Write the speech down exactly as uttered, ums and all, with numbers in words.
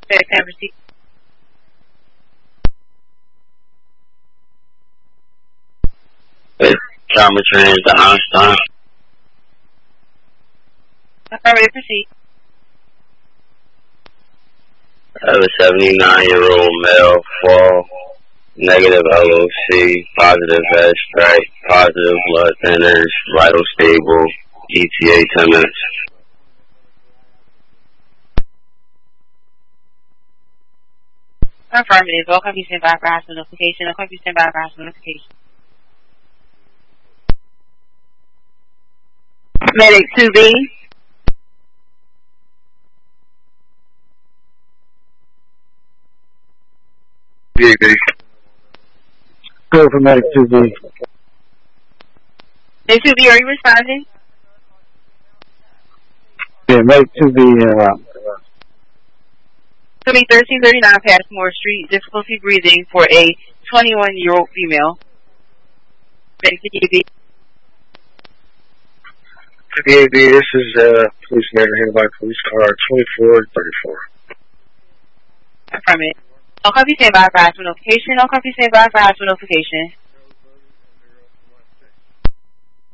Okay, can I proceed? Trauma Trans to Einstein. Affirmative, proceed. I have a seventy-nine-year-old male, fall, negative L O C, positive abstract, positive blood thinners, vital stable, E T A ten minutes. Affirmative. All companies stand by for hospital notification. All companies stand by for hospital notification. Medic two B. B B. Go for Medic two B. Medic two B, are you responding? Yeah, Medic two B, uh... Coming thirteen thirty-nine Passmore Street, difficulty breathing for a twenty-one-year-old female. Medic two B. B A B, this is, uh, police matter handled by police car twenty-four thirty-four. Affirmative. All companies stand by for hospital notification. All companies stand by for hospital notification.